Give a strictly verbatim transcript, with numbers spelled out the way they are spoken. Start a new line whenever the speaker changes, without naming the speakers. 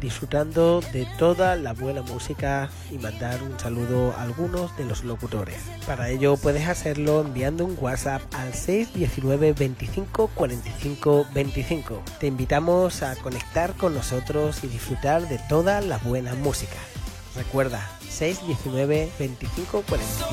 disfrutando de toda la buena música y mandar un saludo a algunos de los locutores. Para ello puedes hacerlo enviando un WhatsApp al seis uno nueve, veinticinco, cuarenta y cinco, veinticinco. Te invitamos a conectar con nosotros y disfrutar de toda la buena música. Recuerda, seis uno nueve, veinticinco, cuarenta y cinco.